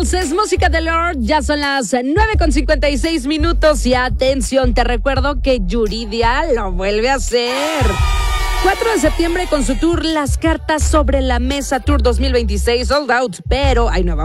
Regresamos, es música de Lord, ya son las 9:56 y atención, te recuerdo que Yuridia lo vuelve a hacer. 4 de septiembre con su tour Las Cartas sobre la Mesa Tour 2026 sold out, pero hay nueva